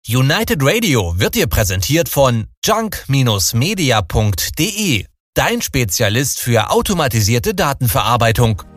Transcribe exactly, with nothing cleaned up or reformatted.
United Radio wird dir präsentiert von junk Media punkt de, dein Spezialist für automatisierte Datenverarbeitung.